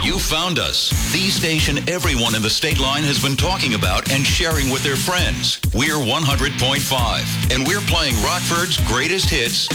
You found us. The station everyone in the state line has been talking about and sharing with their friends. We're 100.5, and we're playing Rockford's greatest hits